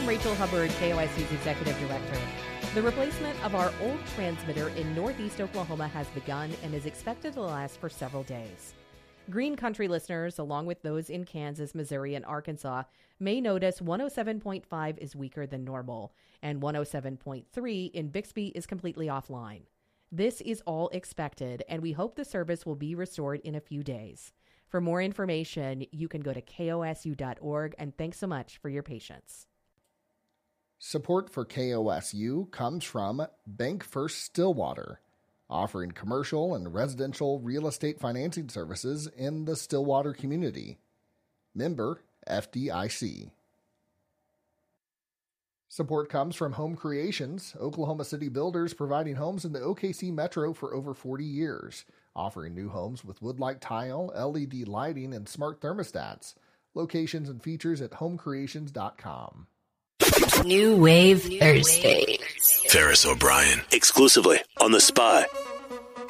I'm Rachel Hubbard, KOSU's Executive Director. The replacement of our old transmitter in northeast Oklahoma has begun and is expected to last for several days. Green Country listeners, along with those in Kansas, Missouri, and Arkansas, may notice 107.5 is weaker than normal, and 107.3 in Bixby is completely offline. This is all expected, and we hope the service will be restored in a few days. For more information, you can go to kosu.org, and thanks so much for your patience. Support for KOSU comes from Bank First Stillwater, offering commercial and residential real estate financing services in the Stillwater community. Member FDIC. Support comes from Home Creations, Oklahoma City builders providing homes in the OKC Metro for over 40 years, offering new homes with wood-like tile, LED lighting, and smart thermostats. Locations and features at homecreations.com. New Wave Thursday. Ferris O'Brien, exclusively on The Spy.